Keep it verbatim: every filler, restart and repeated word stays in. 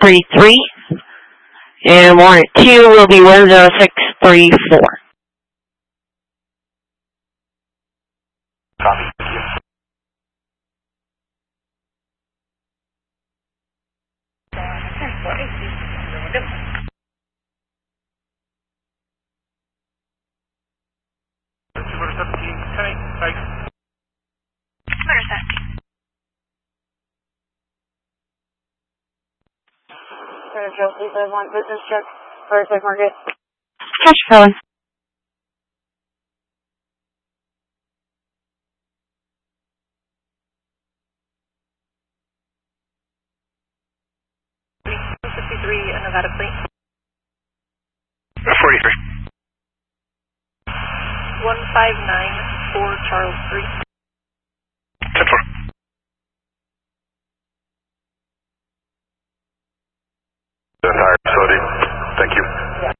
three three. And warrant two will be one zero six three four. Copy. seventeen, ten eight, thanks. Joe, please, I want business check for Safe Market. Cash phone. fifty-three, Nevada, please. forty-three. one five nine four Charles Street. ten four. The entire facility. Thank you.